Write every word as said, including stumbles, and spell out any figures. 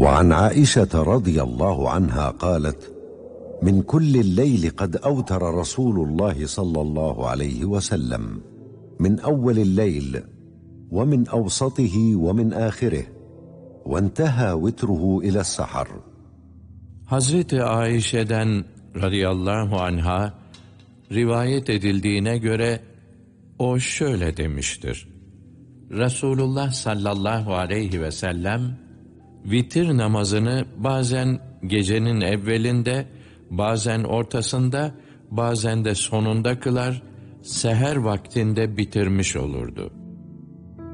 وعن عائشة رضي الله عنها قالت: من كل الليل قد أوتر رسول الله صلى الله عليه وسلم من أول الليل ومن أوسطه ومن آخره وانتهى وتره إلى السحر. Hazreti Ayşe'den radıyallahu anha rivayet edildiğine göre o şöyle demiştir: Resulullah sallallahu aleyhi ve sellem vitir namazını bazen gecenin evvelinde, bazen ortasında, bazen de sonunda kılar, seher vaktinde bitirmiş olurdu.